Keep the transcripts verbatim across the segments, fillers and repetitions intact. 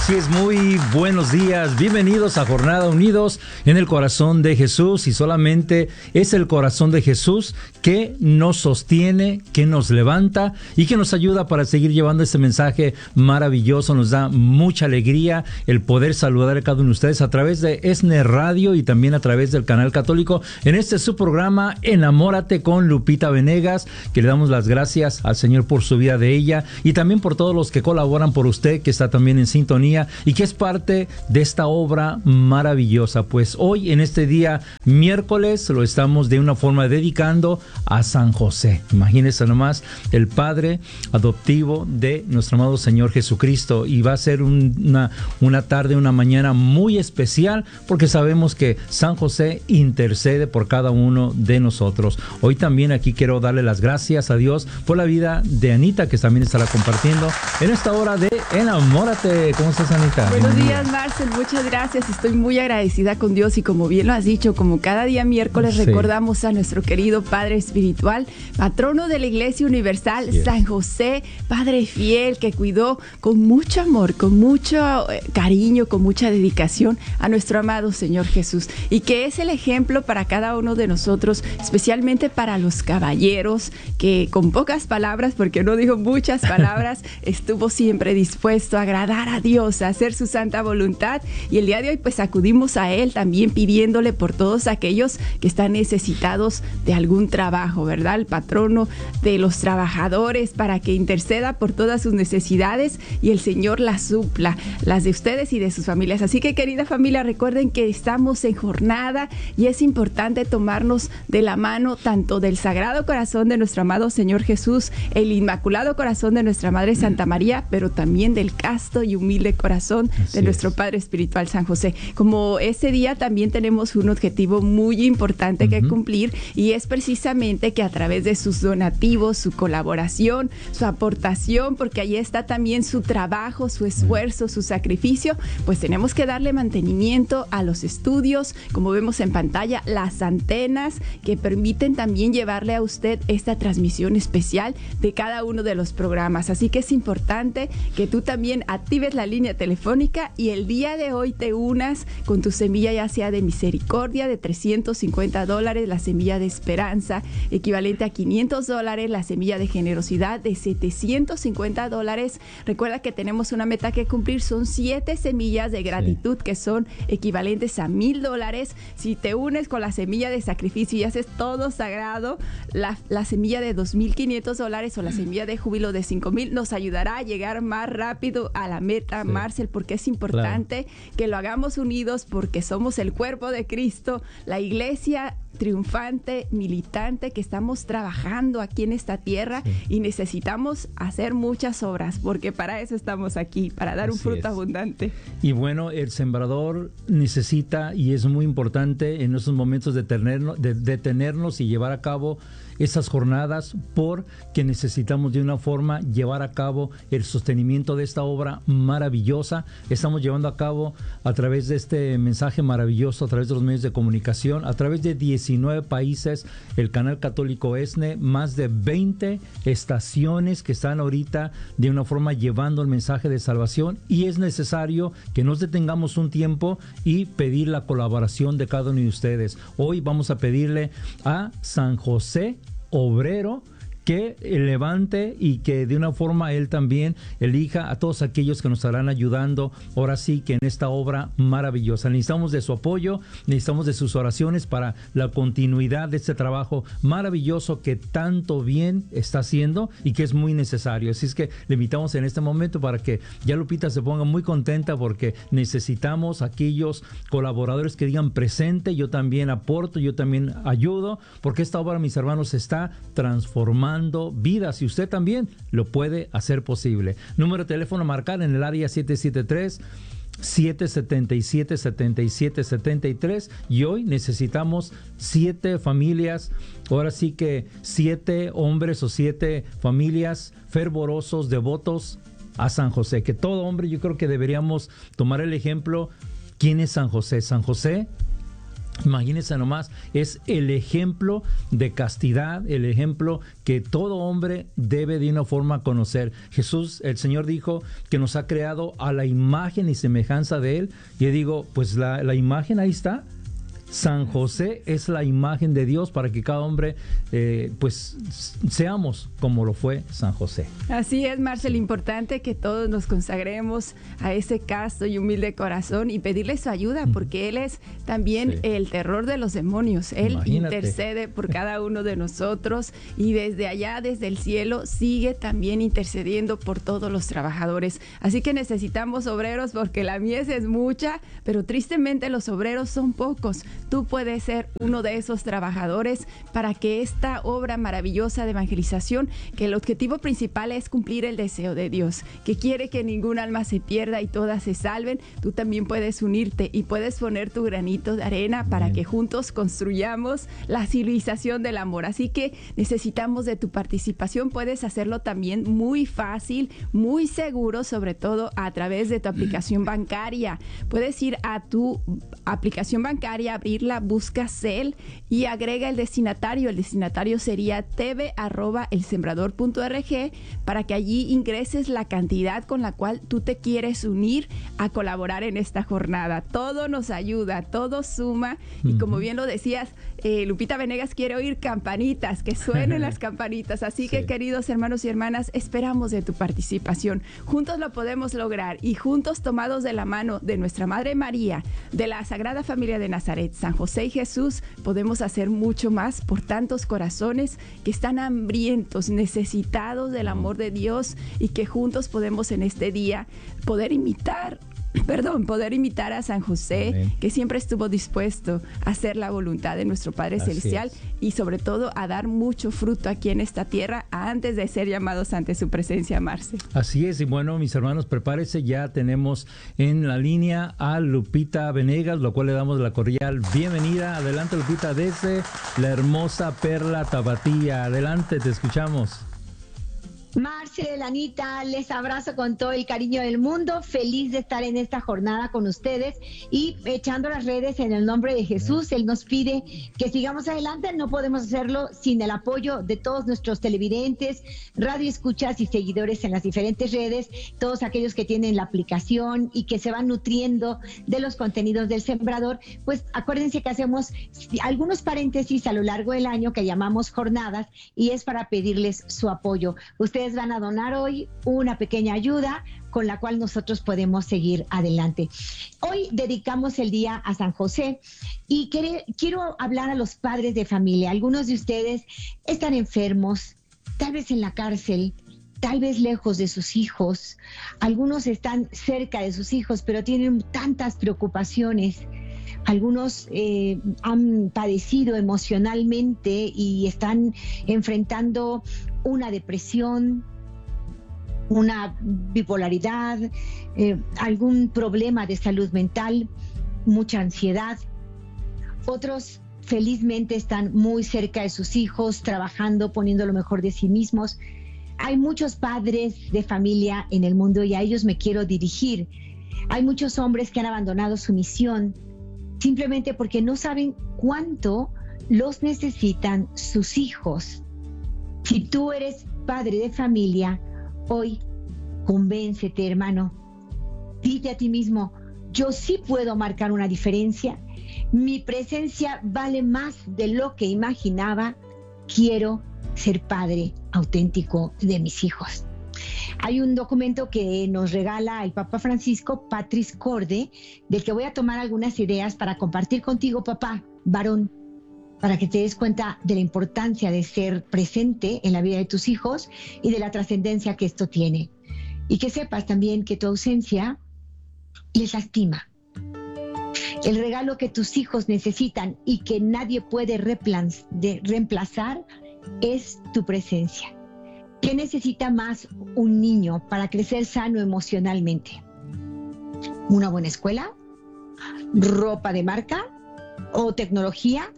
Así es, muy buenos días, bienvenidos a Jornada Unidos en el Corazón de Jesús, y solamente es el corazón de Jesús que nos sostiene, que nos levanta y que nos ayuda para seguir llevando este mensaje maravilloso. Nos da mucha alegría el poder saludar a cada uno de ustedes a través de ESNE Radio y también a través del canal católico en este su programa Enamórate con Lupita Venegas, que le damos las gracias al Señor por su vida de ella y también por todos los que colaboran, por usted que está también en sintonía y que es parte de esta obra maravillosa. Pues hoy, en este día miércoles, lo estamos de una forma dedicando a San José. Imagínense nomás, el padre adoptivo de nuestro amado Señor Jesucristo, y va a ser un, una, una tarde, una mañana muy especial, porque sabemos que San José intercede por cada uno de nosotros. Hoy también aquí quiero darle las gracias a Dios por la vida de Anita, que también estará compartiendo en esta hora de Enamórate. ¿Cómo estás, Anita? Buenos días, Marcel, muchas gracias. Estoy muy agradecida con Dios, y como bien lo has dicho, como cada día miércoles sí. recordamos a nuestro querido Padre Espiritual, patrono de la Iglesia Universal, sí. San José, Padre fiel, que cuidó con mucho amor, con mucho cariño, con mucha dedicación a nuestro amado Señor Jesús, y que es el ejemplo para cada uno de nosotros, especialmente para los caballeros, que con pocas palabras, porque no dijo muchas palabras, estuvo siempre dispuesto a agradar a Dios, a hacer su santa voluntad. Y el día de hoy pues acudimos a Él también pidiéndole por todos aquellos que están necesitados de algún trabajo, ¿verdad? El patrono de los trabajadores, para que interceda por todas sus necesidades y el Señor las supla, las de ustedes y de sus familias. Así que, querida familia, recuerden que estamos en jornada y es importante tomarnos de la mano tanto del Sagrado Corazón de nuestro amado Señor Jesús, el Inmaculado Corazón de nuestra Madre Santa María, pero también del casto y humilde corazón Así de nuestro es. Padre Espiritual San José. Como este día también tenemos un objetivo muy importante uh-huh. que cumplir, y es precisamente que a través de sus donativos, su colaboración, su aportación, porque ahí está también su trabajo, su esfuerzo, su sacrificio, pues tenemos que darle mantenimiento a los estudios, como vemos en pantalla, las antenas que permiten también llevarle a usted esta transmisión especial de cada uno de los programas. Así que es importante que tú también actives la línea telefónica y el día de hoy te unas con tu semilla, ya sea de misericordia de trescientos cincuenta dólares, la semilla de esperanza equivalente a quinientos dólares, la semilla de generosidad de setecientos cincuenta dólares. Recuerda que tenemos una meta que cumplir, son siete semillas de gratitud sí. que son equivalentes a mil dólares. Si te unes con la semilla de sacrificio y haces todo sagrado, la, la semilla de dos mil quinientos dólares o la semilla de júbilo de cinco mil nos ayudará a llegar más rápido a la meta, sí. Marcel, porque es importante claro. que lo hagamos unidos, porque somos el cuerpo de Cristo, la iglesia triunfante, militante, que estamos trabajando aquí en esta tierra sí. y necesitamos hacer muchas obras, porque para eso estamos aquí, para dar Así un fruto es. abundante. Y bueno, el sembrador necesita, y es muy importante en esos momentos de tenernos, de detenernos y llevar a cabo esas jornadas, porque necesitamos de una forma llevar a cabo el sostenimiento de esta obra maravillosa. Estamos llevando a cabo a través de este mensaje maravilloso, a través de los medios de comunicación, a través de diecinueve países, el canal católico ESNE, más de veinte estaciones que están ahorita de una forma llevando el mensaje de salvación, y es necesario que nos detengamos un tiempo y pedir la colaboración de cada uno de ustedes. Hoy vamos a pedirle a San José Obrero que levante y que de una forma él también elija a todos aquellos que nos estarán ayudando ahora sí que en esta obra maravillosa. Necesitamos de su apoyo, necesitamos de sus oraciones para la continuidad de este trabajo maravilloso que tanto bien está haciendo y que es muy necesario. Así es que le invitamos en este momento para que ya Lupita se ponga muy contenta, porque necesitamos aquellos colaboradores que digan presente, yo también aporto, yo también ayudo, porque esta obra, mis hermanos, está transformando vidas, y usted también lo puede hacer posible. Número de teléfono a marcar en el área siete siete tres, siete siete siete, siete siete siete tres, y hoy necesitamos siete familias, ahora sí que siete hombres o siete familias fervorosos, devotos a San José, que todo hombre, yo creo que deberíamos tomar el ejemplo. ¿Quién es San José? San José Imagínense nomás, es el ejemplo de castidad, el ejemplo que todo hombre debe de una forma conocer. Jesús, el Señor dijo que nos ha creado a la imagen y semejanza de Él. Y yo digo, pues la, la imagen ahí está. San José es la imagen de Dios para que cada hombre eh, pues seamos como lo fue San José. Así es, Marcel, importante que todos nos consagremos a ese casto y humilde corazón y pedirle su ayuda, porque Él es también sí. el terror de los demonios. Él Imagínate. intercede por cada uno de nosotros y desde allá, desde el cielo, sigue también intercediendo por todos los trabajadores. Así que necesitamos obreros porque la mies es mucha, pero tristemente los obreros son pocos. Tú puedes ser uno de esos trabajadores para que esta obra maravillosa de evangelización, que el objetivo principal es cumplir el deseo de Dios, que quiere que ningún alma se pierda y todas se salven, tú también puedes unirte y puedes poner tu granito de arena para Bien. que juntos construyamos la civilización del amor. Así que necesitamos de tu participación. Puedes hacerlo también muy fácil, muy seguro, sobre todo a través de tu aplicación bancaria. Puedes ir a tu aplicación bancaria, abrir la busca Cel y agrega el destinatario. El destinatario sería t v arroba el sembrador punto org para que allí ingreses la cantidad con la cual tú te quieres unir a colaborar en esta jornada. Todo nos ayuda, todo suma y uh-huh. como bien lo decías, eh, Lupita Venegas quiere oír campanitas, que suenen las campanitas. Así sí. que, queridos hermanos y hermanas, esperamos de tu participación. Juntos lo podemos lograr y juntos, tomados de la mano de nuestra Madre María, de la Sagrada Familia de Nazaret, San José y Jesús, podemos hacer mucho más por tantos corazones que están hambrientos, necesitados del amor de Dios y que juntos podemos en este día poder imitar Perdón, poder imitar a San José, Amén. que siempre estuvo dispuesto a hacer la voluntad de nuestro Padre Así Celestial es. y sobre todo a dar mucho fruto aquí en esta tierra antes de ser llamados ante su presencia, Marce. Así es, y bueno, mis hermanos, prepárense, ya tenemos en la línea a Lupita Venegas, lo cual le damos la cordial bienvenida. Adelante, Lupita, desde la hermosa Perla Tapatía. Adelante, te escuchamos. Marcel, Anita, les abrazo con todo el cariño del mundo, feliz de estar en esta jornada con ustedes y echando las redes en el nombre de Jesús. Él nos pide que sigamos adelante, no podemos hacerlo sin el apoyo de todos nuestros televidentes, radio escuchas y seguidores en las diferentes redes, todos aquellos que tienen la aplicación y que se van nutriendo de los contenidos del Sembrador. Pues acuérdense que hacemos algunos paréntesis a lo largo del año que llamamos jornadas y es para pedirles su apoyo. Ustedes van a donar hoy una pequeña ayuda con la cual nosotros podemos seguir adelante. Hoy dedicamos el día a San José y quiere, quiero hablar a los padres de familia. Algunos de ustedes están enfermos, tal vez en la cárcel, tal vez lejos de sus hijos. Algunos están cerca de sus hijos, pero tienen tantas preocupaciones. Algunos eh, han padecido emocionalmente y están enfrentando una depresión, una bipolaridad, eh, algún problema de salud mental, mucha ansiedad. Otros felizmente están muy cerca de sus hijos, trabajando, poniendo lo mejor de sí mismos. Hay muchos padres de familia en el mundo y a ellos me quiero dirigir. Hay muchos hombres que han abandonado su misión simplemente porque no saben cuánto los necesitan sus hijos. Si tú eres padre de familia, hoy convéncete, hermano. Dite a ti mismo, yo sí puedo marcar una diferencia. Mi presencia vale más de lo que imaginaba. Quiero ser padre auténtico de mis hijos. Hay un documento que nos regala el Papa Francisco, Patris Corde, del que voy a tomar algunas ideas para compartir contigo, papá, varón, para que te des cuenta de la importancia de ser presente en la vida de tus hijos y de la trascendencia que esto tiene. Y que sepas también que tu ausencia les lastima. El regalo que tus hijos necesitan y que nadie puede reemplazar es tu presencia. ¿Qué necesita más un niño para crecer sano emocionalmente? ¿Una buena escuela? ¿Ropa de marca? ¿O tecnología?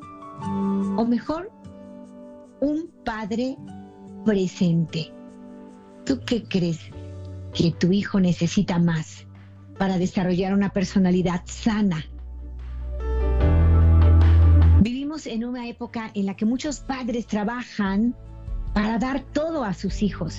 O mejor, un padre presente. ¿Tú qué crees que tu hijo necesita más para desarrollar una personalidad sana? Vivimos en una época en la que muchos padres trabajan para dar todo a sus hijos,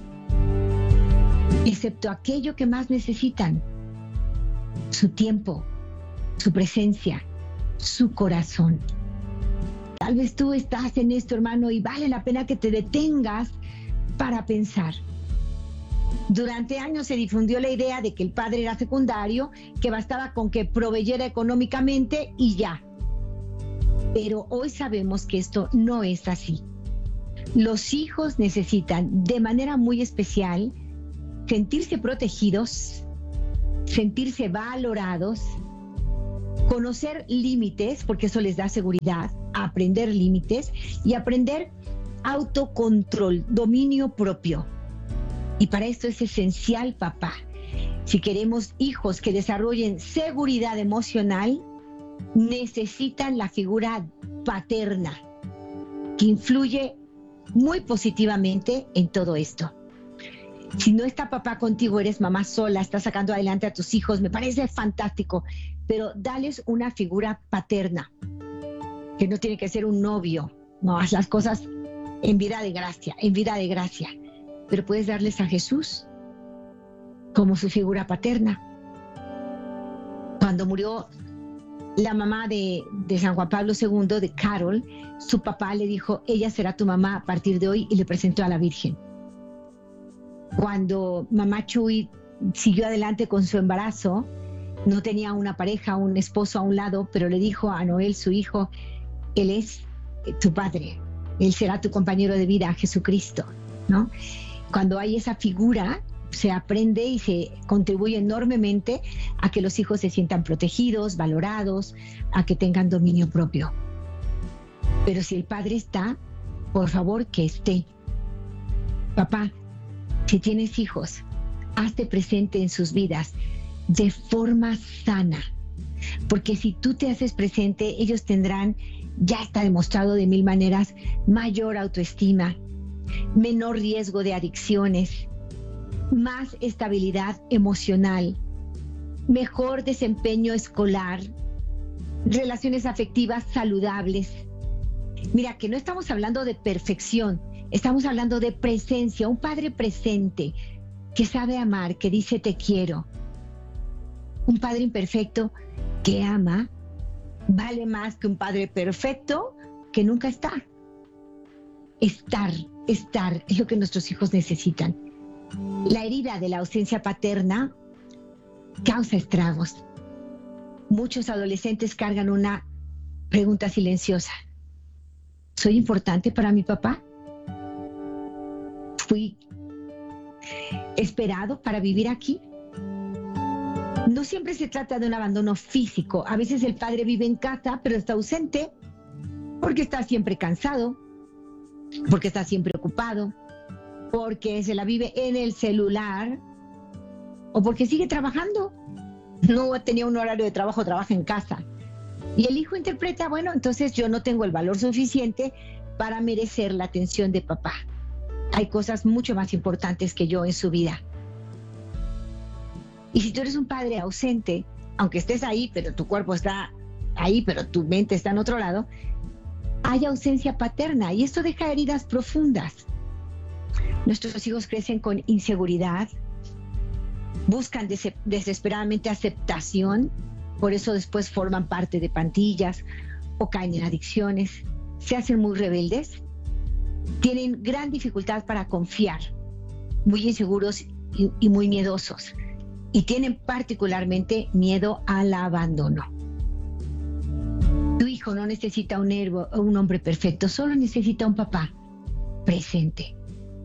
excepto aquello que más necesitan: su tiempo, su presencia, su corazón. Tal vez tú estás en esto, hermano, y vale la pena que te detengas para pensar. Durante años se difundió la idea de que el padre era secundario, que bastaba con que proveyera económicamente y ya. Pero hoy sabemos que esto no es así. Los hijos necesitan de manera muy especial sentirse protegidos, sentirse valorados, conocer límites, porque eso les da seguridad, aprender límites y aprender autocontrol, dominio propio. Y para esto es esencial, papá. Si queremos hijos que desarrollen seguridad emocional, necesitan la figura paterna, que influye muy positivamente en todo esto. Si no está papá contigo, eres mamá sola, estás sacando adelante a tus hijos, me parece fantástico, pero dales una figura paterna, que no tiene que ser un novio, no, haz las cosas en vida de gracia, en vida de gracia, pero puedes darles a Jesús como su figura paterna. Cuando murió la mamá de, de San Juan Pablo segundo, de Carol, su papá le dijo: ella será tu mamá a partir de hoy, y le presentó a la Virgen. Cuando mamá Chuy siguió adelante con su embarazo, no tenía una pareja, un esposo a un lado, pero le dijo a Noel, su hijo: él es tu padre, él será tu compañero de vida, Jesucristo, ¿no? Cuando hay esa figura, se aprende y se contribuye enormemente a que los hijos se sientan protegidos, valorados, a que tengan dominio propio. Pero si el padre está, por favor que esté. Papá, si tienes hijos, hazte presente en sus vidas de forma sana, porque si tú te haces presente, ellos tendrán, ya está demostrado de mil maneras, mayor autoestima, menor riesgo de adicciones, más estabilidad emocional, mejor desempeño escolar, relaciones afectivas saludables. Mira, que no estamos hablando de perfección, estamos hablando de presencia, un padre presente, que sabe amar, que dice te quiero. Un padre imperfecto que ama vale más que un padre perfecto que nunca está. Estar, estar es lo que nuestros hijos necesitan. La herida de la ausencia paterna causa estragos. Muchos adolescentes cargan una pregunta silenciosa: ¿soy importante para mi papá? ¿Fui esperado para vivir aquí? No siempre se trata de un abandono físico. A veces el padre vive en casa, pero está ausente porque está siempre cansado, porque está siempre ocupado, porque se la vive en el celular o porque sigue trabajando. No tenía un horario de trabajo, trabaja en casa. Y el hijo interpreta: bueno, entonces yo no tengo el valor suficiente para merecer la atención de papá. Hay cosas mucho más importantes que yo en su vida. Y si tú eres un padre ausente, aunque estés ahí, pero tu cuerpo está ahí, pero tu mente está en otro lado, hay ausencia paterna y esto deja heridas profundas. Nuestros hijos crecen con inseguridad, buscan des- desesperadamente aceptación, por eso después forman parte de pandillas o caen en adicciones, se hacen muy rebeldes, tienen gran dificultad para confiar, muy inseguros y, y muy miedosos, y tienen particularmente miedo al abandono. Tu hijo no necesita un, héroe, un hombre perfecto, solo necesita un papá presente.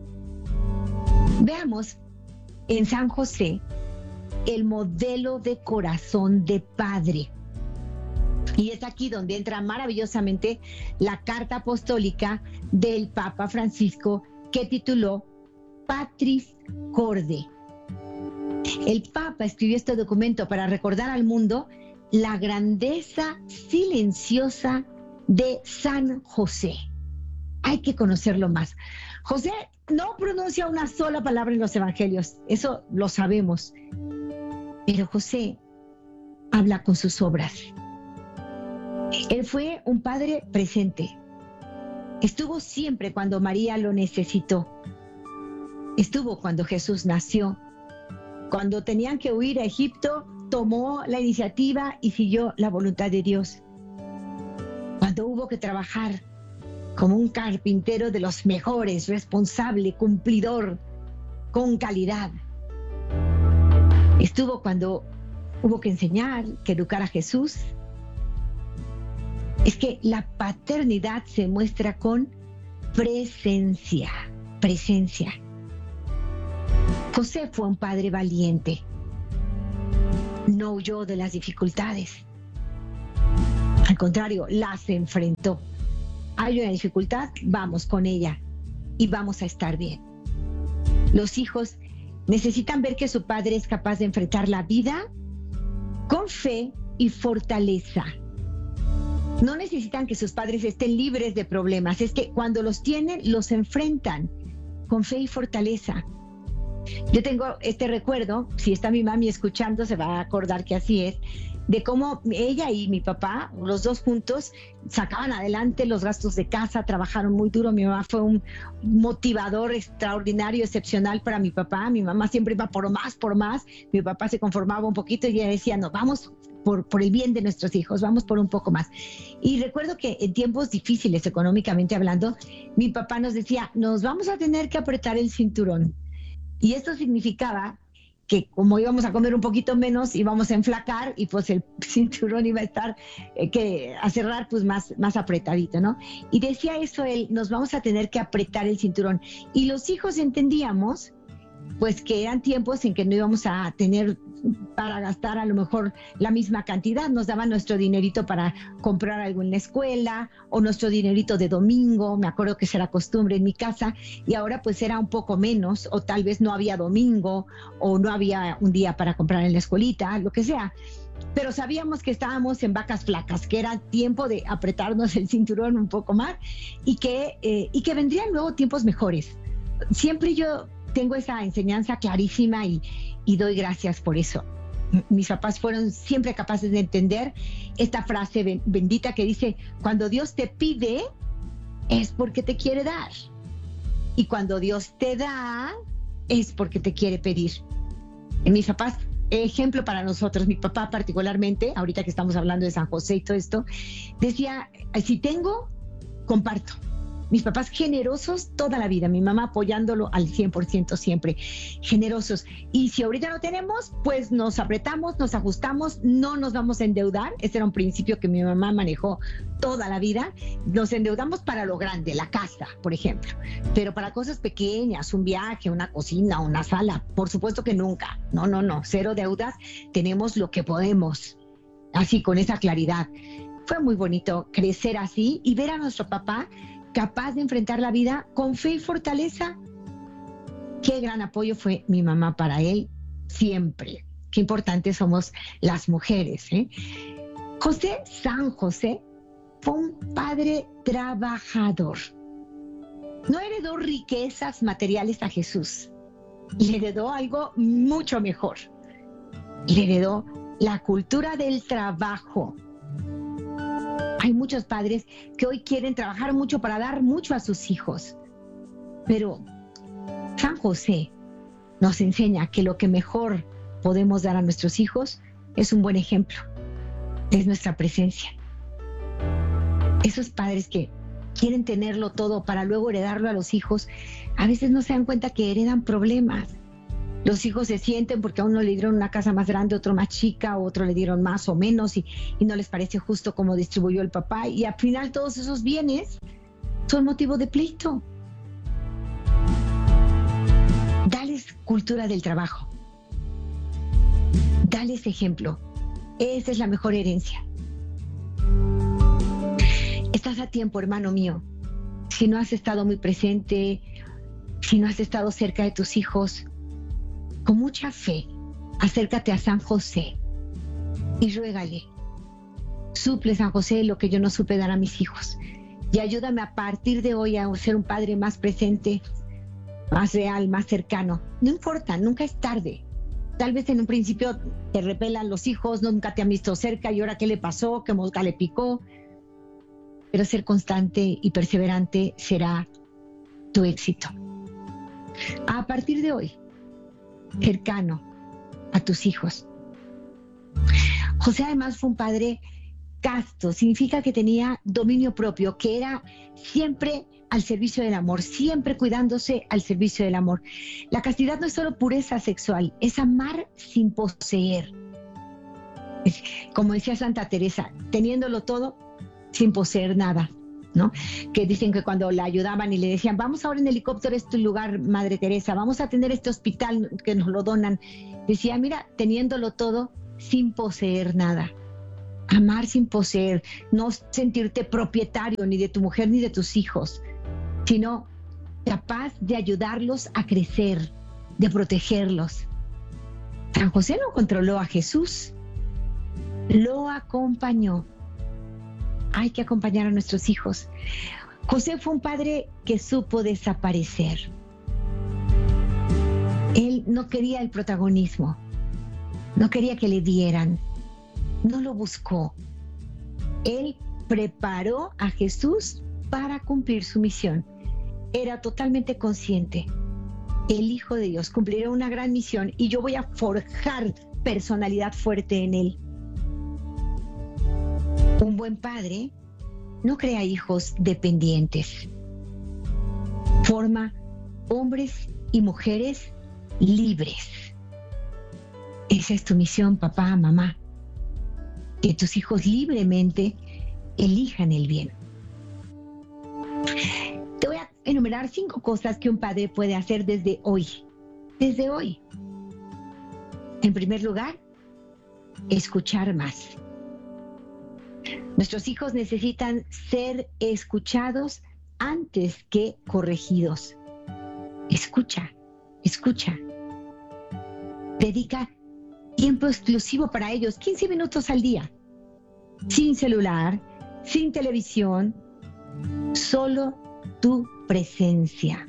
Veamos en San José el modelo de corazón de padre. Y es aquí donde entra maravillosamente la carta apostólica del Papa Francisco, que tituló Patris Corde. El Papa escribió este documento para recordar al mundo la grandeza silenciosa de San José. Hay que conocerlo más. José no pronuncia una sola palabra en los evangelios, eso lo sabemos. Pero José habla con sus obras. Él fue un padre presente. Estuvo siempre cuando María lo necesitó. Estuvo cuando Jesús nació. Cuando tenían que huir a Egipto, tomó la iniciativa y siguió la voluntad de Dios. Cuando hubo que trabajar como un carpintero de los mejores, responsable, cumplidor, con calidad. Estuvo cuando hubo que enseñar, que educar a Jesús. Es que la paternidad se muestra con presencia, presencia. José fue un padre valiente. No huyó de las dificultades. Al contrario, las enfrentó. Hay una dificultad, vamos con ella y vamos a estar bien. Los hijos necesitan ver que su padre es capaz de enfrentar la vida con fe y fortaleza. No necesitan que sus padres estén libres de problemas, es que cuando los tienen, los enfrentan con fe y fortaleza. Yo tengo este recuerdo, si está mi mami escuchando, se va a acordar que así es, de cómo ella y mi papá, los dos juntos, sacaban adelante los gastos de casa, trabajaron muy duro. Mi mamá fue un motivador extraordinario, excepcional para mi papá. Mi mamá siempre iba por más, por más. Mi papá se conformaba un poquito y ella decía, no, vamos por, por el bien de nuestros hijos, vamos por un poco más. Y recuerdo que en tiempos difíciles, económicamente hablando, mi papá nos decía, nos vamos a tener que apretar el cinturón. Y esto significaba que como íbamos a comer un poquito menos, íbamos a enflacar y pues el cinturón iba a estar, eh, que a cerrar pues más, más apretadito, ¿no? Y decía eso él, nos vamos a tener que apretar el cinturón. Y los hijos entendíamos pues que eran tiempos en que no íbamos a tener para gastar a lo mejor la misma cantidad. Nos daban nuestro dinerito para comprar algo en la escuela o nuestro dinerito de domingo. Me acuerdo que esa era costumbre en mi casa y ahora pues era un poco menos, o tal vez no había domingo o no había un día para comprar en la escuelita, lo que sea. Pero sabíamos que estábamos en vacas flacas, que era tiempo de apretarnos el cinturón un poco más y que, eh, y que vendrían luego tiempos mejores. Siempre yo tengo esa enseñanza clarísima y, y doy gracias por eso. Mis papás fueron siempre capaces de entender esta frase bendita que dice, cuando Dios te pide, es porque te quiere dar. Y cuando Dios te da, es porque te quiere pedir. Y mis papás, ejemplo para nosotros, mi papá particularmente, ahorita que estamos hablando de San José y todo esto, decía, si tengo, comparto. Mis papás generosos toda la vida, mi mamá apoyándolo al cien por ciento siempre, generosos. Y si ahorita no tenemos, pues nos apretamos, nos ajustamos, no nos vamos a endeudar. Ese era un principio que mi mamá manejó toda la vida. Nos endeudamos para lo grande, la casa, por ejemplo. Pero para cosas pequeñas, un viaje, una cocina, una sala, por supuesto que nunca. No, no, no, cero deudas, tenemos lo que podemos. Así, con esa claridad. Fue muy bonito crecer así y ver a nuestro papá capaz de enfrentar la vida con fe y fortaleza. Qué gran apoyo fue mi mamá para él, siempre. Qué importantes somos las mujeres, ¿eh? José, San José, fue un padre trabajador. No heredó riquezas materiales a Jesús, le heredó algo mucho mejor. Le heredó la cultura del trabajo. Hay muchos padres que hoy quieren trabajar mucho para dar mucho a sus hijos. Pero San José nos enseña que lo que mejor podemos dar a nuestros hijos es un buen ejemplo, es nuestra presencia. Esos padres que quieren tenerlo todo para luego heredarlo a los hijos, a veces no se dan cuenta que heredan problemas. Los hijos se sienten porque a uno le dieron una casa más grande, otro más chica, o otro le dieron más o menos y, y no les parece justo cómo distribuyó el papá. Y al final todos esos bienes son motivo de pleito. Dales cultura del trabajo. Dales ejemplo. Esa es la mejor herencia. Estás a tiempo, hermano mío. Si no has estado muy presente, si no has estado cerca de tus hijos, con mucha fe, acércate a San José y ruégale. Suple, San José, lo que yo no supe dar a mis hijos. Y ayúdame a partir de hoy a ser un padre más presente, más real, más cercano. No importa, nunca es tarde. Tal vez en un principio te repelan los hijos, nunca te han visto cerca y ahora qué le pasó, qué mosca le picó. pero ser constante y perseverante será tu éxito. A partir de hoy, cercano a tus hijos. José además fue un padre casto, significa que tenía dominio propio, que era siempre al servicio del amor, siempre cuidándose al servicio del amor. La castidad no es solo pureza sexual, es amar sin poseer. Es, como decía Santa Teresa, teniéndolo todo sin poseer nada, ¿no? Que dicen que cuando la ayudaban y le decían, vamos ahora en helicóptero a este lugar, Madre Teresa, vamos a tener este hospital que nos lo donan, decía, mira, teniéndolo todo sin poseer nada. Amar sin poseer, no sentirte propietario ni de tu mujer ni de tus hijos, sino capaz de ayudarlos a crecer, de protegerlos. San José no controló a Jesús, lo acompañó. Hay que acompañar a nuestros hijos. José fue un padre que supo desaparecer. Él no quería el protagonismo, no quería que le dieran. No lo buscó. Él preparó a Jesús para cumplir su misión. Era totalmente consciente. El Hijo de Dios cumplirá una gran misión y yo voy a forjar personalidad fuerte en él. Un buen padre no crea hijos dependientes. Forma hombres y mujeres libres. Esa es tu misión, papá, mamá. Que tus hijos libremente elijan el bien. Te voy a enumerar cinco cosas que un padre puede hacer desde hoy. Desde hoy. En primer lugar, escuchar más. Nuestros hijos necesitan ser escuchados antes que corregidos. Escucha, escucha. Dedica tiempo exclusivo para ellos, quince minutos al día, sin celular, sin televisión, solo tu presencia.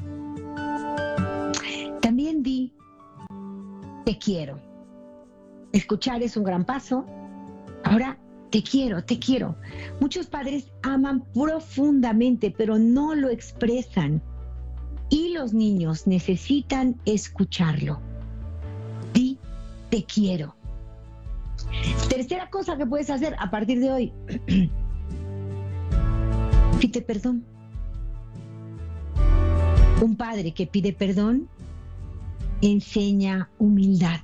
También di, te quiero. Escuchar es un gran paso. Ahora, te quiero, te quiero. Muchos padres aman profundamente, pero no lo expresan. Y los niños necesitan escucharlo. Di, te quiero. Tercera cosa que puedes hacer a partir de hoy. Pide perdón. Un padre que pide perdón enseña humildad.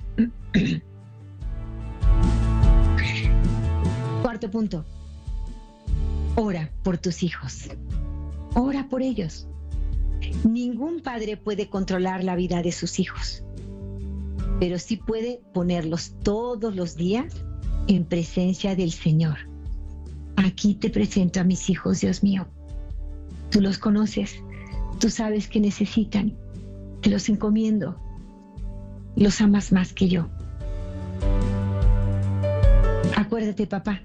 Cuarto punto. Ora por tus hijos. Ora por ellos. Ningún padre puede controlar la vida de sus hijos, pero sí puede ponerlos todos los días en presencia del Señor. Aquí te presento a mis hijos, Dios mío. Tú los conoces, tú sabes que necesitan. Te los encomiendo. Los amas más que yo. Acuérdate, papá.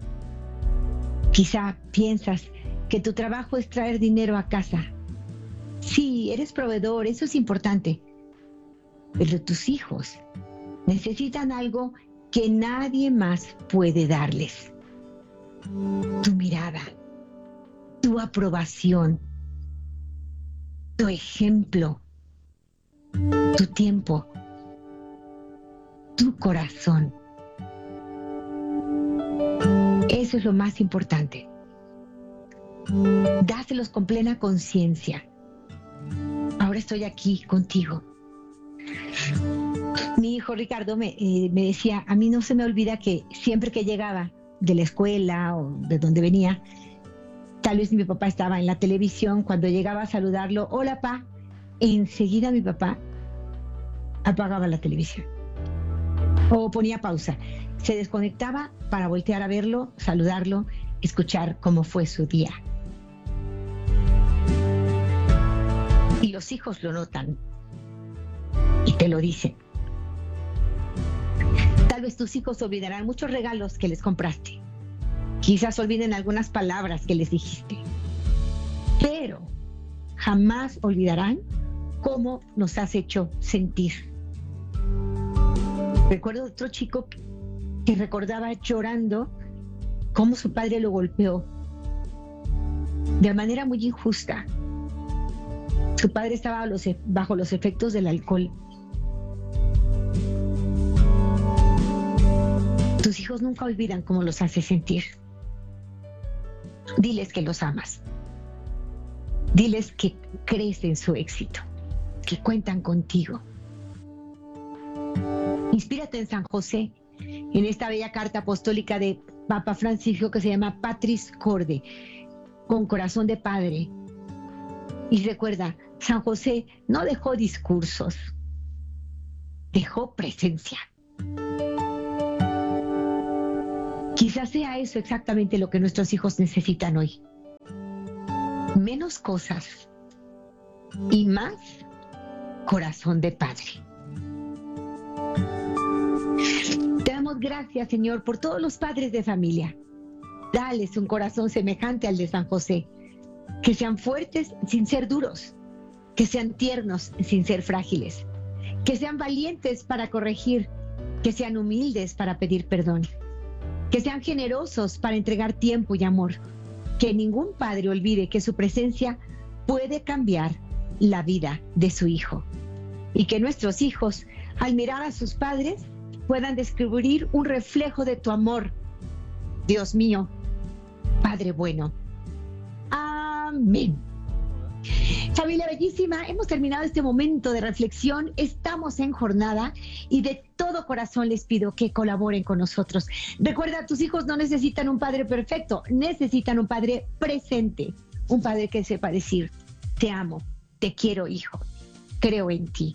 Quizá piensas que tu trabajo es traer dinero a casa. Sí, eres proveedor, eso es importante. Pero tus hijos necesitan algo que nadie más puede darles. Tu mirada, tu aprobación, tu ejemplo, tu tiempo, tu corazón. Eso es lo más importante. Dáselos con plena conciencia. Ahora estoy aquí contigo. Mi hijo Ricardo me, eh, me decía, a mí no se me olvida que siempre que llegaba de la escuela o de donde venía, tal vez mi papá estaba en la televisión, cuando llegaba a saludarlo, hola pa, enseguida mi papá apagaba la televisión o ponía pausa, se desconectaba para voltear a verlo, saludarlo, escuchar cómo fue su día. Y los hijos lo notan y te lo dicen. Tal vez tus hijos olvidarán muchos regalos que les compraste. Quizás olviden algunas palabras que les dijiste. Pero jamás olvidarán cómo nos has hecho sentir. Recuerdo otro chico que recordaba llorando cómo su padre lo golpeó. de manera muy injusta. Su padre estaba los, bajo los efectos del alcohol. Tus hijos nunca olvidan cómo los hace sentir. Diles que los amas. Diles que crees en su éxito, que cuentan contigo. Inspírate en San José, en esta bella carta apostólica de Papa Francisco que se llama Patris Corde, con corazón de padre. Y recuerda, San José no dejó discursos, dejó presencia. Quizás sea eso exactamente lo que nuestros hijos necesitan hoy. Menos cosas y más corazón de padre. Te damos gracias, Señor, por todos los padres de familia. Dales un corazón semejante al de San José. Que sean fuertes sin ser duros. Que sean tiernos sin ser frágiles. Que sean valientes para corregir. Que sean humildes para pedir perdón. Que sean generosos para entregar tiempo y amor. Que ningún padre olvide que su presencia puede cambiar la vida de su hijo. Y que nuestros hijos, al mirar a sus padres, puedan descubrir un reflejo de tu amor. Dios mío, Padre bueno. Amén. Familia bellísima, hemos terminado este momento de reflexión, estamos en jornada y de todo corazón les pido que colaboren con nosotros. Recuerda, tus hijos no necesitan un padre perfecto, necesitan un padre presente, un padre que sepa decir, te amo, te quiero hijo, creo en ti.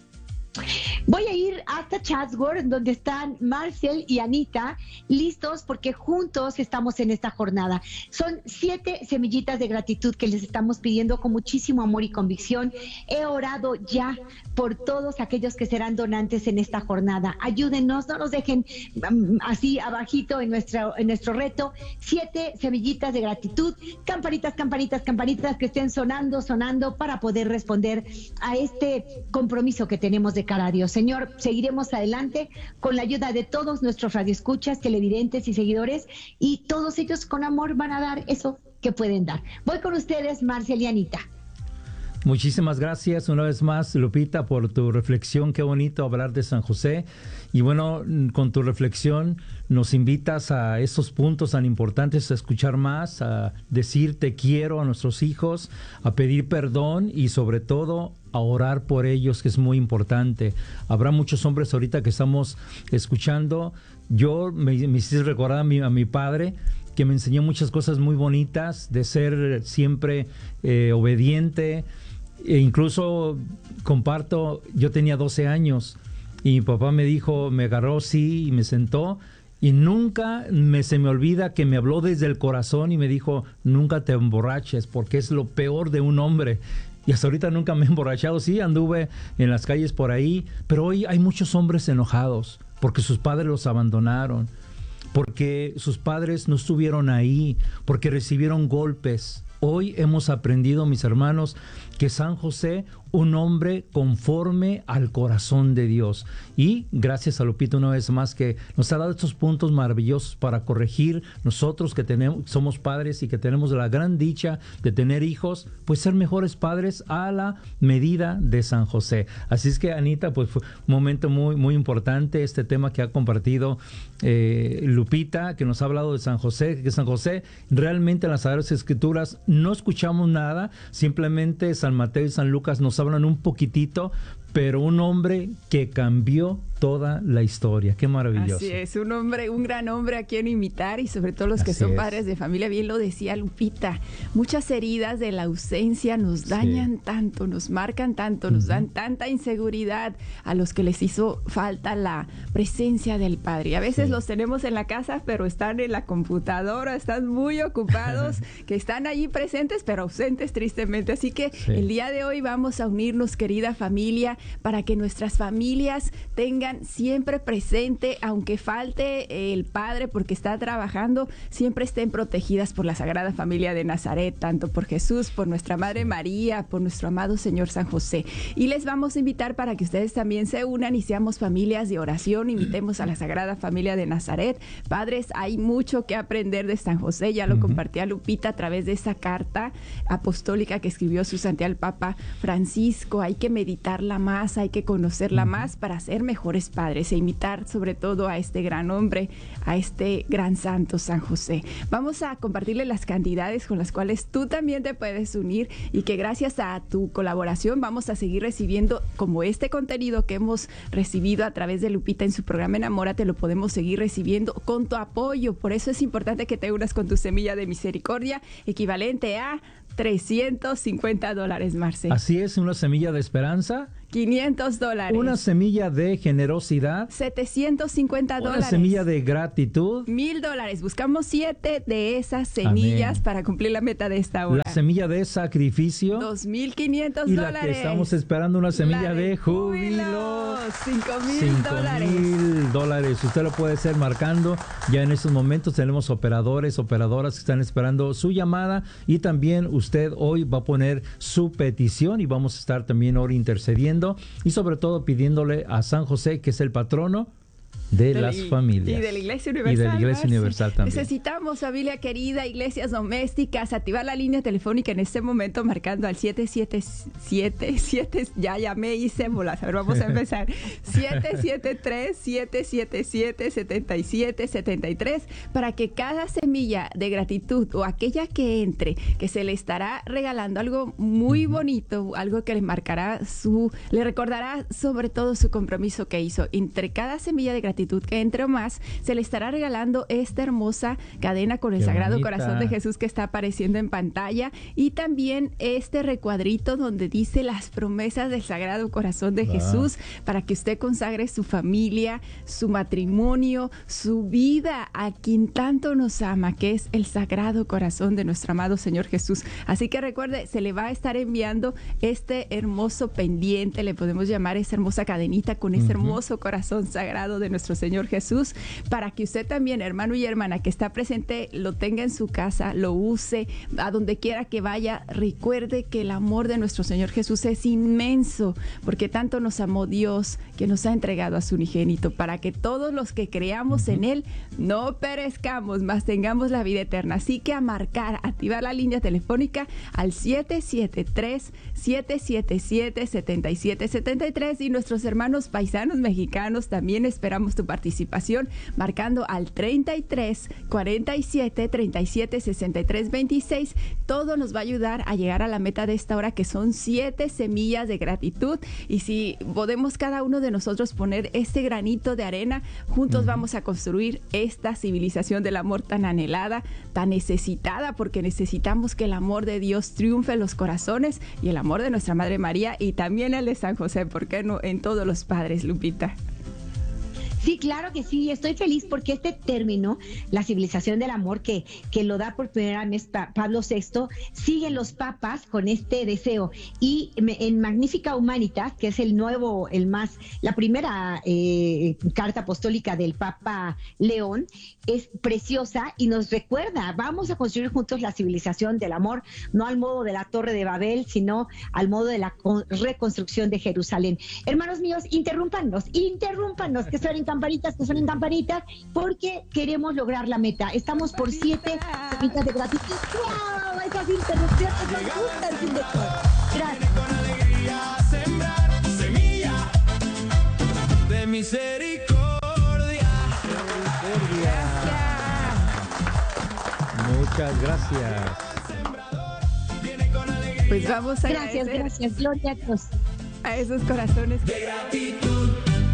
Voy a ir hasta Chatsworth, donde están Marcel y Anita, listos porque juntos estamos en esta jornada. Son siete semillitas de gratitud que les estamos pidiendo con muchísimo amor y convicción. He orado ya por todos aquellos que serán donantes en esta jornada. Ayúdennos, no nos dejen um, así abajito en nuestro, en nuestro reto. Siete semillitas de gratitud, campanitas, campanitas, campanitas que estén sonando, sonando para poder responder a este compromiso que tenemos de cara a Dios. Señor, seguiremos adelante con la ayuda de todos nuestros radioescuchas, televidentes y seguidores, y todos ellos con amor van a dar eso que pueden dar. Voy con ustedes, Marcel y Anita. Muchísimas gracias una vez más, Lupita, por tu reflexión. Qué bonito hablar de San José. Y bueno, con tu reflexión nos invitas a esos puntos tan importantes, a escuchar más, a decir te quiero a nuestros hijos, a pedir perdón y sobre todo a orar por ellos, que es muy importante. Habrá muchos hombres ahorita que estamos escuchando. Yo me, me hiciste recordar a mi, a mi padre, que me enseñó muchas cosas muy bonitas, de ser siempre eh, obediente. E incluso comparto, yo tenía doce años y mi papá me dijo, me agarró sí y me sentó y nunca me, se me olvida que me habló desde el corazón y me dijo, nunca te emborraches porque es lo peor de un hombre. Y hasta ahorita nunca me he emborrachado, sí, anduve en las calles por ahí, pero hoy hay muchos hombres enojados porque sus padres los abandonaron, porque sus padres no estuvieron ahí, porque recibieron golpes. Hoy hemos aprendido, mis hermanos, que San José, un hombre conforme al corazón de Dios. Y gracias a Lupita una vez más que nos ha dado estos puntos maravillosos para corregir nosotros que tenemos, somos padres y que tenemos la gran dicha de tener hijos, pues ser mejores padres a la medida de San José. Así es que, Anita, pues fue un momento muy, muy importante este tema que ha compartido eh, Lupita, que nos ha hablado de San José, que San José realmente en las Sagradas Escrituras no escuchamos nada, simplemente San Mateo y San Lucas nos hablan un poquitito, pero un hombre que cambió toda la historia. Qué maravilloso. Así es, un hombre, un gran hombre a quien imitar y sobre todo los que Así son es. padres de familia, bien lo decía Lupita, muchas heridas de la ausencia nos dañan Sí. tanto, nos marcan tanto, nos Uh-huh. dan tanta inseguridad a los que les hizo falta la presencia del padre. Y a veces Sí. los tenemos en la casa, pero están en la computadora, están muy ocupados, que están allí presentes, pero ausentes tristemente. Así que Sí. el día de hoy vamos a unirnos, querida familia, vida, para que nuestras familias tengan siempre presente, aunque falte el padre porque está trabajando, siempre estén protegidas por la Sagrada Familia de Nazaret, tanto por Jesús, por nuestra Madre María, por nuestro amado Señor San José. Y les vamos a invitar para que ustedes también se unan y seamos familias de oración, invitemos a la Sagrada Familia de Nazaret. Padres, hay mucho que aprender de San José, ya lo uh-huh. compartía Lupita a través de esa carta apostólica que escribió su santidad el Papa Francisco. Hay que meditarla más, hay que conocerla uh-huh. más para ser mejores padres e imitar sobre todo a este gran hombre, a este gran santo San José. Vamos a compartirle las cantidades con las cuales tú también te puedes unir y que gracias a tu colaboración vamos a seguir recibiendo como este contenido que hemos recibido a través de Lupita en su programa Enamórate, lo podemos seguir recibiendo con tu apoyo. Por eso es importante que te unas con tu semilla de misericordia, equivalente a trescientos cincuenta dólares, Marce. Así es, una semilla de esperanza. quinientos dólares. Una semilla de generosidad. setecientos cincuenta dólares. Una semilla de gratitud. Mil dólares. Buscamos siete de esas semillas Amén. Para cumplir la meta de esta hora. La semilla de sacrificio. Dos mil quinientos y dólares. Y la que estamos esperando, una semilla de, de júbilo. Cinco mil dólares. Cinco mil dólares. Usted lo puede ser marcando. Ya en estos momentos tenemos operadores, operadoras que están esperando su llamada. Y también usted hoy va a poner su petición y vamos a estar también ahora intercediendo. Y sobre todo pidiéndole a San José, que es el patrono de, de las y, familias. Y de la Iglesia Universal. Y de la Iglesia Universal también. Necesitamos, familia querida, iglesias domésticas, activar la línea telefónica en este momento marcando al siete siete siete, siete, ya llamé, hice bolas. A ver, vamos a empezar. siete siete tres, siete siete siete, siete siete siete tres para que cada semilla de gratitud o aquella que entre, que se le estará regalando algo muy uh-huh. bonito, algo que le marcará su, le recordará sobre todo su compromiso que hizo. Entre cada semilla de gratitud que entre o más, se le estará regalando esta hermosa cadena con el Qué Sagrado bonita. Corazón de Jesús que está apareciendo en pantalla y también este recuadrito donde dice las promesas del Sagrado Corazón de wow. Jesús para que usted consagre su familia, su matrimonio, su vida a quien tanto nos ama, que es el Sagrado Corazón de nuestro amado Señor Jesús. Así que recuerde, se le va a estar enviando este hermoso pendiente, le podemos llamar esa hermosa cadenita con ese uh-huh. hermoso corazón sagrado de nuestro Señor Jesús, para que usted también, hermano y hermana que está presente, lo tenga en su casa, lo use, a donde quiera que vaya. Recuerde que el amor de nuestro Señor Jesús es inmenso, porque tanto nos amó Dios que nos ha entregado a su unigénito, para que todos los que creamos uh-huh. en Él no perezcamos, mas tengamos la vida eterna. Así que a marcar, activar la línea telefónica al siete siete tres, siete siete siete, siete siete siete tres y nuestros hermanos paisanos mexicanos también esperamos tu participación marcando al treinta y tres, cuarenta y siete, treinta y siete, sesenta y tres, veintiséis. Todo nos va a ayudar a llegar a la meta de esta hora, que son siete semillas de gratitud. Y si podemos cada uno de nosotros poner este granito de arena, juntos uh-huh. vamos a construir esta civilización del amor tan anhelada, tan necesitada, porque necesitamos que el amor de Dios triunfe en los corazones y el amor de nuestra Madre María y también el de San José, ¿por qué no? En todos los padres, Lupita. Sí, claro que sí, estoy feliz porque este término, la civilización del amor, que, que lo da por primera vez pa- Pablo sexto, siguen los papas con este deseo. Y me, en Magnificat Humanitas, que es el nuevo, el más, la primera eh, carta apostólica del Papa León, es preciosa y nos recuerda, vamos a construir juntos la civilización del amor, no al modo de la Torre de Babel, sino al modo de la con- reconstrucción de Jerusalén. Hermanos míos, interrúmpanos, interrúmpanos, que suenen campanitas, que suenen campanitas, porque queremos lograr la meta. Estamos por siete semitas de gratitud. ¡Wow! Esas interrupciones nos gustan, director. Gracias. Con alegría sembrar semilla de misericordia. Gracias. Muchas gracias. Pues vamos a Gracias, gracias, gloria a Dios. A esos corazones de gratitud.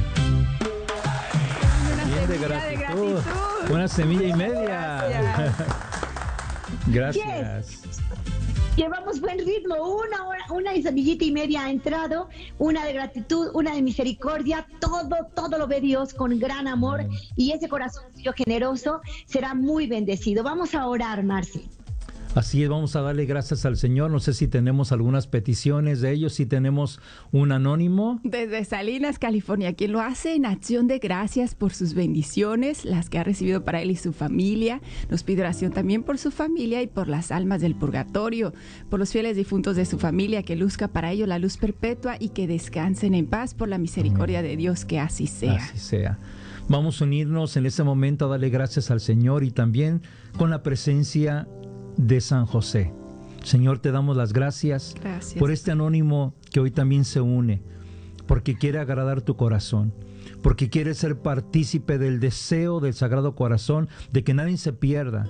De gratitud. de gratitud. Una semilla y media. Gracias. Gracias. Yes. Llevamos buen ritmo, una hora, una semillita y media ha entrado, una de gratitud, una de misericordia, todo, todo lo ve Dios con gran amor y ese corazón generoso será muy bendecido. Vamos a orar, Marci. Así es, vamos a darle gracias al Señor. No sé si tenemos algunas peticiones de ellos, si tenemos un anónimo. Desde Salinas, California, quien lo hace en acción de gracias por sus bendiciones, las que ha recibido para él y su familia. Nos pide oración también por su familia y por las almas del purgatorio, por los fieles difuntos de su familia, que luzca para ellos la luz perpetua y que descansen en paz por la misericordia de Dios, que así sea. Así sea. Vamos a unirnos en este momento a darle gracias al Señor y también con la presencia de San José. Señor, te damos las gracias, gracias por este anónimo que hoy también se une, porque quiere agradar tu corazón, porque quiere ser partícipe del deseo del Sagrado Corazón de que nadie se pierda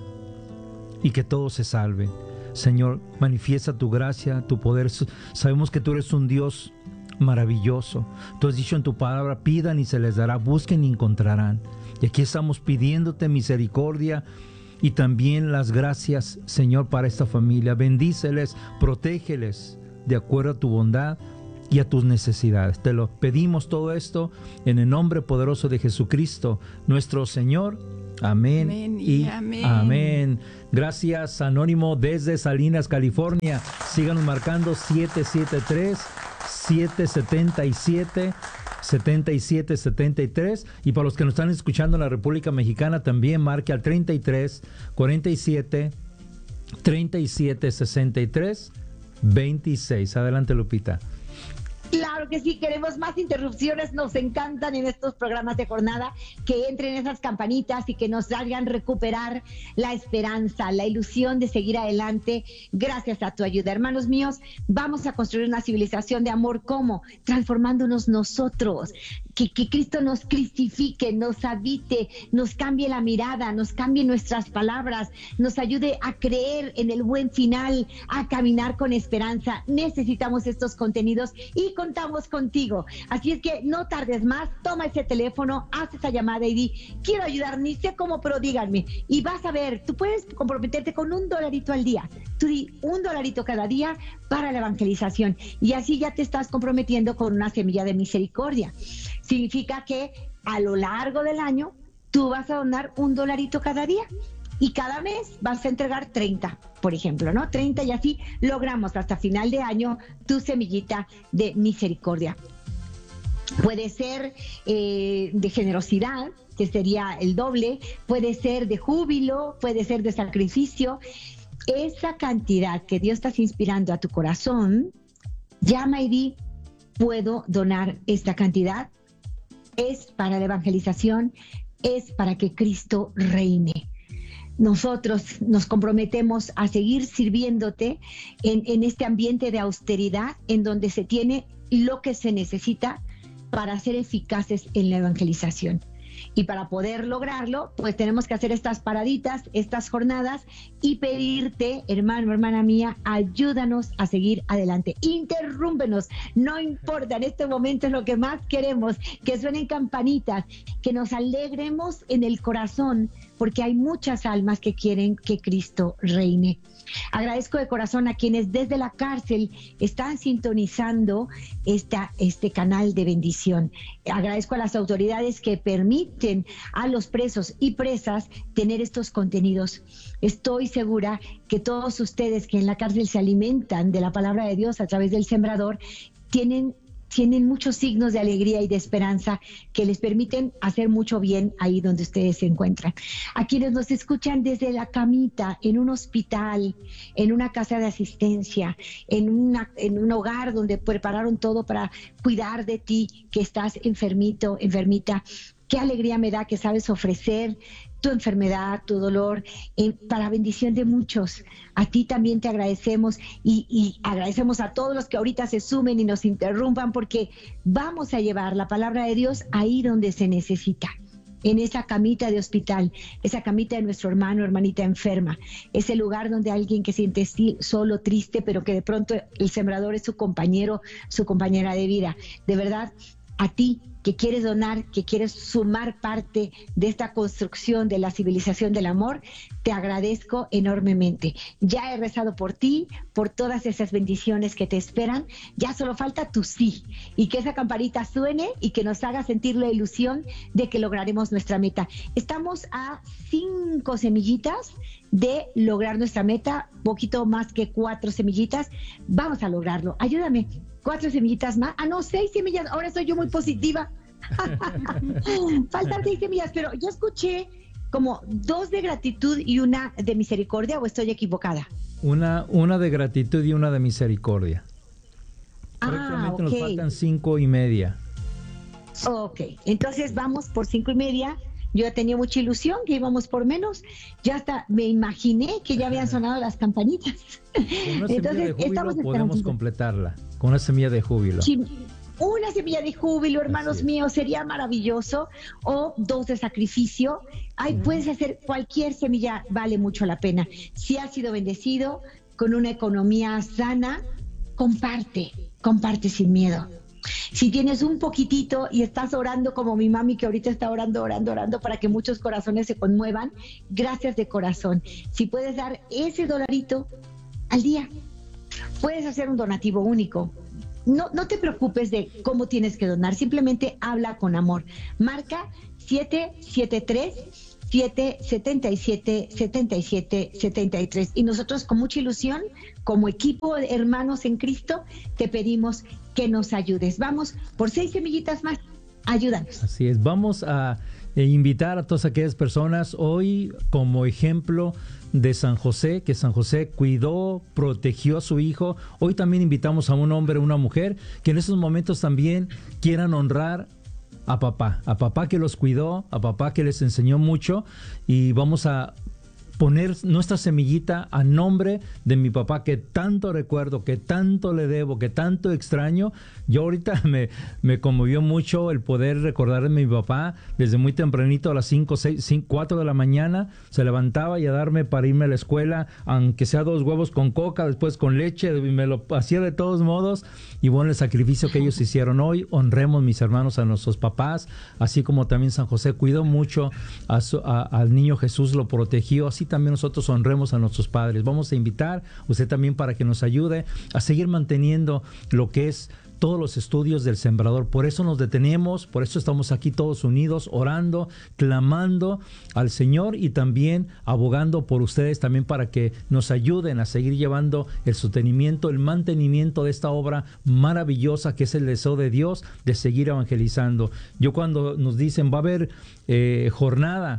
y que todos se salven. Señor, manifiesta tu gracia, tu poder. Sabemos que tú eres un Dios maravilloso. Tú has dicho en tu palabra: pidan y se les dará, busquen y encontrarán. Y aquí estamos pidiéndote misericordia y también las gracias, Señor, para esta familia. Bendíceles, protégeles de acuerdo a tu bondad y a tus necesidades. Te lo pedimos todo esto en el nombre poderoso de Jesucristo, nuestro Señor. Amén, amén y, y amén. amén. Gracias, Anónimo, desde Salinas, California. Síganos marcando siete siete tres, siete siete siete, setenta y siete setenta y tres, y para los que nos están escuchando en la República Mexicana también marque al treinta y tres, cuarenta y siete, treinta y siete, sesenta y tres, veintiséis. Adelante, Lupita. Claro que sí, queremos más interrupciones, nos encantan en estos programas de jornada, que entren esas campanitas y que nos hagan recuperar la esperanza, la ilusión de seguir adelante gracias a tu ayuda. Hermanos míos, vamos a construir una civilización de amor. ¿Cómo? Transformándonos nosotros, que, que Cristo nos cristifique, nos habite, nos cambie la mirada, nos cambie nuestras palabras, nos ayude a creer en el buen final, a caminar con esperanza. Necesitamos estos contenidos y contamos contigo. Así es que no tardes más, toma ese teléfono, haz esa llamada y di: quiero ayudar, ni sé cómo, pero díganme. Y vas a ver, tú puedes comprometerte con un dolarito al día. Tú di un dolarito cada día para la evangelización. Y así ya te estás comprometiendo con una semilla de misericordia. Significa que a lo largo del año tú vas a donar un dolarito cada día. Y cada mes vas a entregar treinta, por ejemplo, ¿no? treinta, y así logramos hasta final de año tu semillita de misericordia. Puede ser eh, de generosidad, que sería el doble, puede ser de júbilo, puede ser de sacrificio. Esa cantidad que Dios está inspirando a tu corazón, llama y di: puedo donar esta cantidad. Es para la evangelización, es para que Cristo reine. Nosotros nos comprometemos a seguir sirviéndote en, en este ambiente de austeridad, en donde se tiene lo que se necesita para ser eficaces en la evangelización. Y para poder lograrlo, pues tenemos que hacer estas paraditas, estas jornadas, y pedirte, hermano, hermana mía, ayúdanos a seguir adelante. Interrúmpenos, no importa, en este momento es lo que más queremos, que suenen campanitas, que nos alegremos en el corazón, porque hay muchas almas que quieren que Cristo reine. Agradezco de corazón a quienes desde la cárcel están sintonizando esta, este canal de bendición. Agradezco a las autoridades que permiten a los presos y presas tener estos contenidos. Estoy segura que todos ustedes que en la cárcel se alimentan de la palabra de Dios a través del Sembrador, tienen tienen muchos signos de alegría y de esperanza que les permiten hacer mucho bien ahí donde ustedes se encuentran. A quienes nos escuchan desde la camita, en un hospital, en una casa de asistencia, en, una, en un hogar donde prepararon todo para cuidar de ti, que estás enfermito, enfermita, qué alegría me da que sabes ofrecer tu enfermedad, tu dolor, eh, para bendición de muchos. A ti también te agradecemos y, y agradecemos a todos los que ahorita se sumen y nos interrumpan, porque vamos a llevar la palabra de Dios ahí donde se necesita. En esa camita de hospital, esa camita de nuestro hermano, hermanita enferma, ese lugar donde alguien que siente solo, triste, pero que de pronto el Sembrador es su compañero, su compañera de vida. De verdad, a ti que quieres donar, que quieres sumar parte de esta construcción de la civilización del amor, te agradezco enormemente. Ya he rezado por ti, por todas esas bendiciones que te esperan. Ya solo falta tu sí, y que esa campanita suene y que nos haga sentir la ilusión de que lograremos nuestra meta. Estamos a cinco semillitas de lograr nuestra meta, poquito más que cuatro semillitas. Vamos a lograrlo. Ayúdame. Cuatro semillitas más. Ah, no, seis semillas. Ahora soy yo muy positiva. Faltan seis semillas, pero yo escuché como dos de gratitud y una de misericordia, ¿o estoy equivocada? Una, una de gratitud y una de misericordia. Ah, Prácticamente okay. Nos faltan cinco y media. Ok, entonces vamos por cinco y media. Yo tenía mucha ilusión que íbamos por menos. Ya hasta me imaginé que ya habían sonado las campanitas. Con una semilla Entonces, de júbilo estamos podemos esperando. completarla. Con una semilla de júbilo. Sí, una semilla de júbilo, hermanos Así es. míos, sería maravilloso. O dos de sacrificio. Ay, puedes hacer cualquier semilla, vale mucho la pena. Si has sido bendecido con una economía sana, comparte, comparte sin miedo. Si tienes un poquitito y estás orando como mi mami, que ahorita está orando, orando, orando para que muchos corazones se conmuevan, gracias de corazón. Si puedes dar ese dolarito al día, puedes hacer un donativo único. No, no te preocupes de cómo tienes que donar, simplemente habla con amor. Marca siete siete tres, siete siete siete, siete siete siete tres y nosotros con mucha ilusión, como equipo de hermanos en Cristo, te pedimos que nos ayudes. Vamos por seis semillitas más, ayúdanos. Así es, vamos a eh, invitar a todas aquellas personas hoy como ejemplo de San José, que San José cuidó, protegió a su hijo. Hoy también invitamos a un hombre o una mujer que en esos momentos también quieran honrar a papá, a papá que los cuidó, a papá que les enseñó mucho, y vamos a poner nuestra semillita a nombre de mi papá que tanto recuerdo, que tanto le debo, que tanto extraño. Yo ahorita me, me conmovió mucho el poder recordar de mi papá desde muy tempranito, a las cinco, seis, cuatro de la mañana, se levantaba y a darme para irme a la escuela, aunque sea dos huevos con coca, después con leche, y me lo hacía de todos modos. Y bueno, el sacrificio que ellos hicieron hoy, honremos, mis hermanos, a nuestros papás, así como también San José cuidó mucho a su, a, al niño Jesús, lo protegió, así también nosotros honremos a nuestros padres. Vamos a invitar a usted también para que nos ayude a seguir manteniendo lo que es todos los estudios del Sembrador. Por eso nos detenemos, por eso estamos aquí todos unidos, orando, clamando al Señor y también abogando por ustedes también para que nos ayuden a seguir llevando el sostenimiento, el mantenimiento de esta obra maravillosa que es el deseo de Dios de seguir evangelizando. Yo cuando nos dicen va a haber eh, jornada,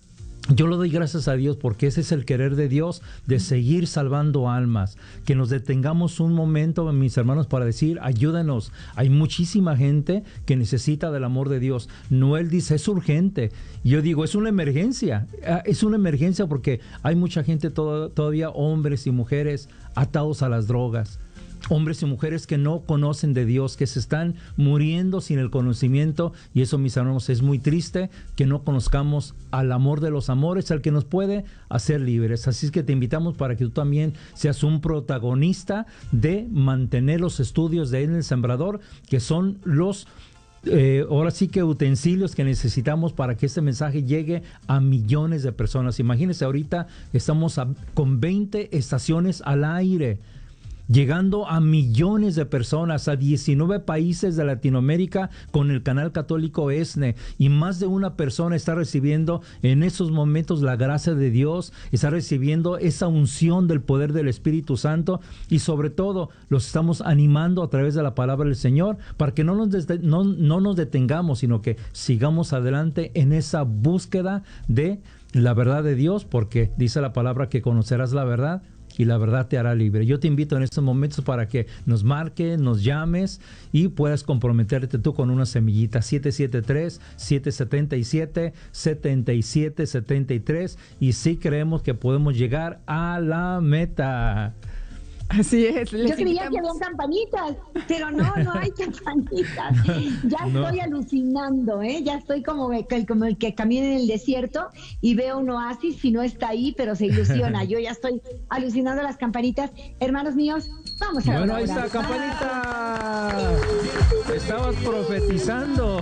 yo le doy gracias a Dios porque ese es el querer de Dios, de seguir salvando almas, que nos detengamos un momento, mis hermanos, para decir, ayúdenos. Hay muchísima gente que necesita del amor de Dios. Noel dice, es urgente. Yo digo, es una emergencia. Es una emergencia porque hay mucha gente todo, todavía, hombres y mujeres atados a las drogas. Hombres y mujeres que no conocen de Dios, que se están muriendo sin el conocimiento, y eso, mis hermanos, es muy triste que no conozcamos al amor de los amores, al que nos puede hacer libres. Así es que te invitamos para que tú también seas un protagonista de mantener los estudios de En el Sembrador, que son los Eh, ahora sí que utensilios que necesitamos para que este mensaje llegue a millones de personas. Imagínense, ahorita estamos a, con veinte estaciones al aire, llegando a millones de personas, a diecinueve países de Latinoamérica con el canal católico ESNE, y más de una persona está recibiendo en esos momentos la gracia de Dios, está recibiendo esa unción del poder del Espíritu Santo, y sobre todo los estamos animando a través de la palabra del Señor para que no nos, des- no, no nos detengamos, sino que sigamos adelante en esa búsqueda de la verdad de Dios, porque dice la palabra que conocerás la verdad y la verdad te hará libre. Yo te invito en estos momentos para que nos marques, nos llames y puedas comprometerte tú con una semillita. siete siete tres, siete siete siete, siete siete siete tres, y sí creemos que podemos llegar a la meta. Así es. Yo creía que habían campanitas, pero no, no hay campanitas. Ya No. estoy alucinando, ¿eh? Ya estoy como, el- como el que camina en el desierto y veo un oasis y no está ahí, pero se ilusiona. Yo ya estoy alucinando las campanitas. Hermanos míos, vamos a Bueno, orar. ahí está, campanita. Estabas profetizando.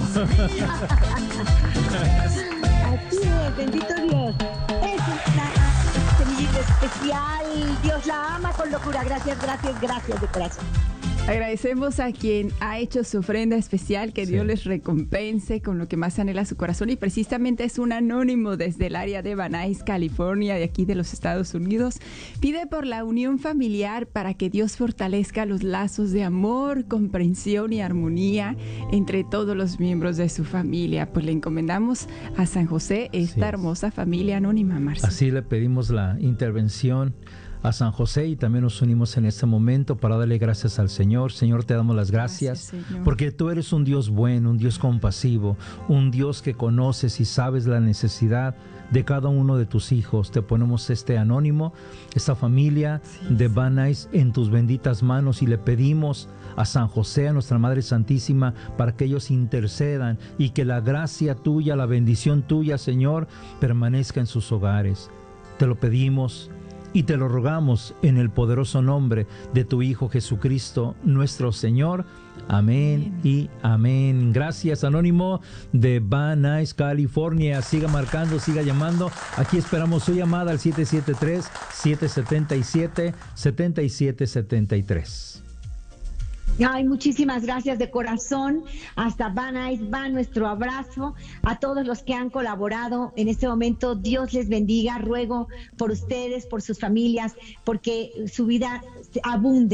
Así es, bendito Dios. Es una semillita especial. Dios la ama con locura. Gracias, gracias, gracias de corazón. Agradecemos a quien ha hecho su ofrenda especial, que Sí. Dios les recompense con lo que más anhela su corazón, y precisamente es un anónimo desde el área de Van Nuys, California, de aquí de los Estados Unidos. Pide por la unión familiar para que Dios fortalezca los lazos de amor, comprensión y armonía entre todos los miembros de su familia. Pues le encomendamos a San José esta es. hermosa familia anónima, Marcia. Así le pedimos la intervención a San José y también nos unimos en este momento para darle gracias al Señor. Señor, te damos las gracias, Gracias, Señor. porque tú eres un Dios bueno, un Dios compasivo, un Dios que conoces y sabes la necesidad de cada uno de tus hijos. Te ponemos este anónimo, esta familia de Van Nuys en tus benditas manos y le pedimos a San José, a nuestra Madre Santísima, para que ellos intercedan y que la gracia tuya, la bendición tuya, Señor, permanezca en sus hogares. Te lo pedimos y te lo rogamos en el poderoso nombre de tu Hijo Jesucristo, nuestro Señor. Amén, amén y amén. Gracias, anónimo de Van Nuys, California. Siga marcando, siga llamando. Aquí esperamos su llamada al siete siete tres, siete siete siete, siete siete siete tres. Ay, muchísimas gracias de corazón. Hasta Van Nuys va nuestro abrazo a todos los que han colaborado en este momento. Dios les bendiga. Ruego por ustedes, por sus familias, porque su vida abunde.